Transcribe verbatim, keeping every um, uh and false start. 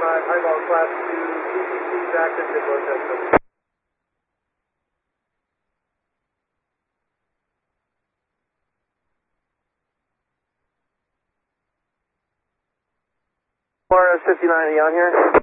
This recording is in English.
my eyeball class two P C Cs active in Rochester. R S fifty-nine, are you on here?